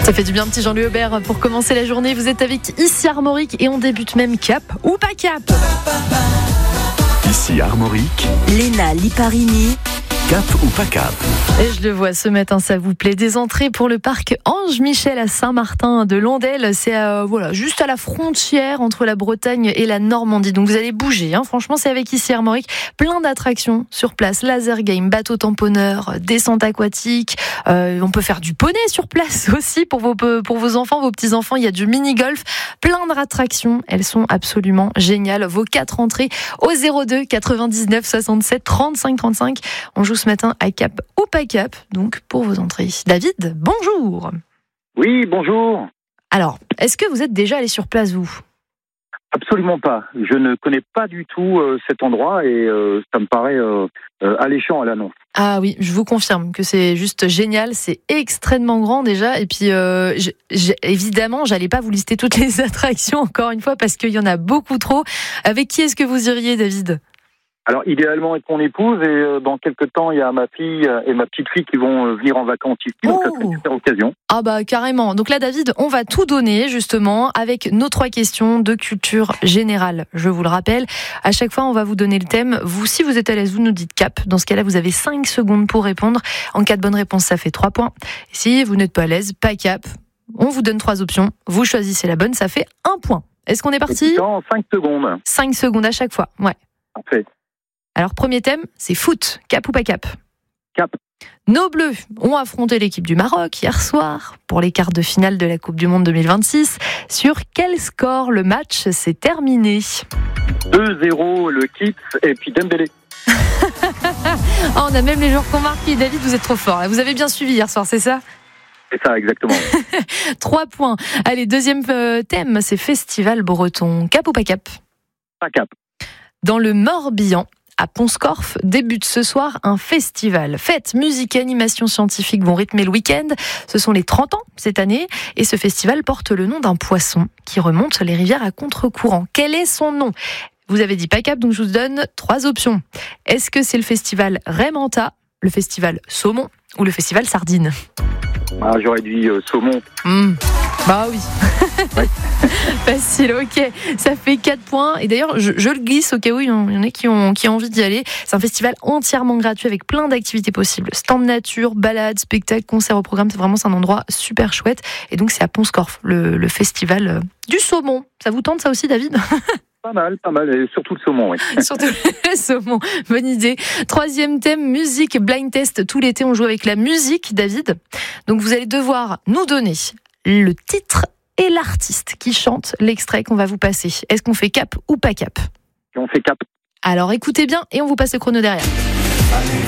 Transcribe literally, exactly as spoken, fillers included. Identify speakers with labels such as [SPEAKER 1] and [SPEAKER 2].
[SPEAKER 1] Ça fait du bien, petit Jean-Louis Aubert. Pour commencer la journée, vous êtes avec Ici Armorique et on débute même cap ou pas cap.
[SPEAKER 2] Ici Armorique,
[SPEAKER 3] Léna Liparini.
[SPEAKER 2] cap ou pas cap.
[SPEAKER 1] Et je le vois ce matin, ça vous plaît. Des entrées pour le parc Ange Michel à Saint-Martin de Landelle. C'est euh, voilà, juste à la frontière entre la Bretagne et la Normandie. Donc vous allez bouger. Hein. Franchement, c'est avec Ici Armorique. Plein d'attractions sur place. Laser game, bateau tamponneur, descente aquatique. Euh, on peut faire du poney sur place aussi pour vos, pour vos enfants, vos petits-enfants. Il y a du mini-golf. Plein d'attractions. Elles sont absolument géniales. Vos quatre entrées au zéro deux quatre-vingt-dix-neuf soixante-sept trente-cinq trente-cinq. On joue ce matin à cap ou pas cap, donc pour vos entrées. David, bonjour.
[SPEAKER 4] Oui, bonjour.
[SPEAKER 1] Alors, est-ce que vous êtes déjà allé sur place, vous ?
[SPEAKER 4] Absolument pas. Je ne connais pas du tout euh, cet endroit et euh, ça me paraît euh, euh, alléchant à l'annonce.
[SPEAKER 1] Ah oui, je vous confirme que c'est juste génial, c'est extrêmement grand déjà. Et puis, euh, j', j', évidemment, j'allais pas vous lister toutes les attractions encore une fois parce qu'il y en a beaucoup trop. Avec qui est-ce que vous iriez, David ?
[SPEAKER 4] Alors, idéalement avec mon épouse et euh, dans quelques temps, il y a ma fille et ma petite fille qui vont euh, venir en vacances ici, donc
[SPEAKER 1] Oh.
[SPEAKER 4] ça serait une super occasion.
[SPEAKER 1] Ah bah carrément. Donc là, David, on va tout donner justement avec nos trois questions de culture générale. Je vous le rappelle, à chaque fois, on va vous donner le thème. Vous, si vous êtes à l'aise, vous nous dites cap. Dans ce cas-là, vous avez cinq secondes pour répondre. En cas de bonne réponse, ça fait trois points. Et si vous n'êtes pas à l'aise, pas cap. On vous donne trois options. Vous choisissez la bonne, ça fait un point. Est-ce qu'on est parti ?
[SPEAKER 4] Dans cinq secondes.
[SPEAKER 1] cinq secondes à chaque fois. Ouais.
[SPEAKER 4] Parfait.
[SPEAKER 1] Alors, premier thème, c'est foot. Cap ou pas cap ?
[SPEAKER 4] Cap.
[SPEAKER 1] Nos Bleus ont affronté l'équipe du Maroc hier soir pour les quarts de finale de la Coupe du Monde deux mille vingt-six. Sur quel score le match s'est terminé ?
[SPEAKER 4] deux zéro le Kips et puis Dembélé.
[SPEAKER 1] Oh, on a même les joueurs qui ont marqué. David, vous êtes trop fort. Vous avez bien suivi hier soir, c'est ça ?
[SPEAKER 4] C'est ça, exactement.
[SPEAKER 1] Trois points. Allez, deuxième thème, c'est festival breton. Cap ou pas cap ?
[SPEAKER 4] Pas cap.
[SPEAKER 1] Dans le Morbihan, à Pont-Scorff, débute ce soir un festival. Fêtes, musique et animation scientifique vont rythmer le week-end. Ce sont les trente ans cette année. Et ce festival porte le nom d'un poisson qui remonte les rivières à contre-courant. Quel est son nom ? Vous avez dit pas cap, donc je vous donne trois options. Est-ce que c'est le festival Raymanta, le festival Saumon ou le festival Sardine ?
[SPEAKER 4] Ah, j'aurais dit euh, saumon.
[SPEAKER 1] Mmh. Bah oui.
[SPEAKER 4] Ouais.
[SPEAKER 1] Facile, ok. Ça fait quatre points. Et d'ailleurs, je, je le glisse au cas où il y en a qui ont, qui ont envie d'y aller. C'est un festival entièrement gratuit avec plein d'activités possibles. Stand nature, balades, spectacles, concerts au programme. C'est vraiment c'est un endroit super chouette. Et donc, c'est à Pont-Scorff, le, le festival du saumon. Ça vous tente ça aussi, David ?
[SPEAKER 4] Pas mal, pas mal. Et surtout le saumon, oui.
[SPEAKER 1] Surtout le saumon. Bonne idée. Troisième thème, musique, blind test. Tout l'été, on joue avec la musique, David. Donc, vous allez devoir nous donner le titre et l'artiste qui chante l'extrait qu'on va vous passer. Est-ce qu'on fait cap ou pas cap ?
[SPEAKER 4] Et on fait cap.
[SPEAKER 1] Alors écoutez bien et on vous passe le chrono derrière.
[SPEAKER 2] Allez,